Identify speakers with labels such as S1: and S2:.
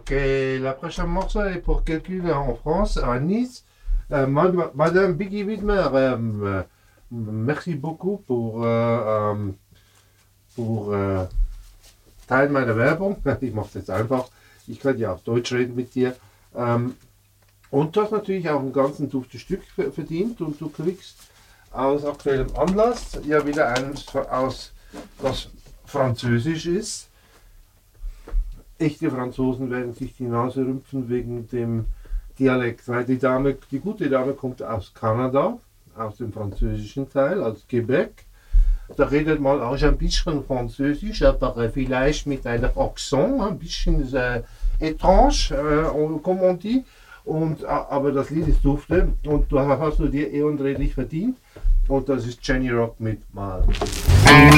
S1: Ok, la prochaine morceau est pour quelqu'un en France, à Nice. Madame Biggie Widmer, merci beaucoup pour Teil meiner Werbung. Ich mache es jetzt einfach. Ich kann ja auch Deutsch reden mit dir. Und du hast natürlich auch ein ganz duftes Stück verdient und du kriegst aus aktuellem Anlass ja wieder eins aus, das französisch ist. Echte Franzosen werden sich die Nase rümpfen wegen dem Dialekt, weil die gute Dame kommt aus Kanada, aus dem französischen Teil, aus Quebec. Da redet man auch ein bisschen Französisch, aber vielleicht mit einem Akzent, ein bisschen étrange, comme on dit. Aber das Lied ist dufte und du hast dir eh und redlich verdient. Und das ist Jenny Rock mit Mal.